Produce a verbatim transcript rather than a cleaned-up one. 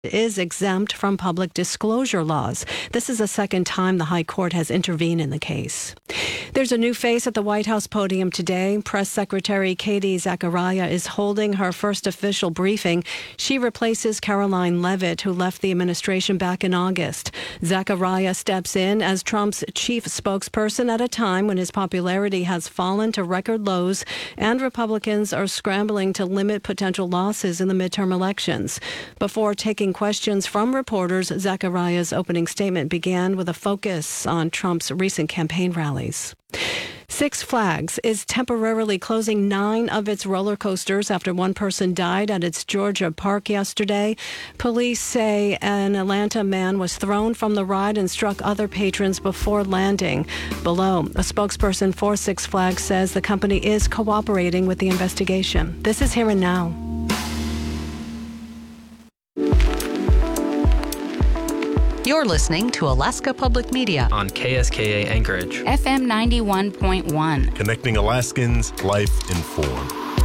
is exempt from public disclosure laws. This is the second time the High Court has intervened in the case. There's a new face at the White House podium today. Press Secretary Katie Zachariah is holding her first official briefing. She replaces Caroline Leavitt, who left the administration back in August. Zachariah steps in as Trump's chief spokesperson at a time when his popularity has fallen to record lows and Republicans are scrambling to limit potential losses in the midterm elections. Before taking questions from reporters, Zachariah's opening statement began with a focus on Trump's recent campaign rallies. Six Flags is temporarily closing nine of its roller coasters after one person died at its Georgia park yesterday. Police say an Atlanta man was thrown from the ride and struck other patrons before landing below. A spokesperson for Six Flags says the company is cooperating with the investigation. This is Here and Now. You're listening to Alaska Public Media on K S K A Anchorage, F M ninety-one point one. Connecting Alaskans, life informed.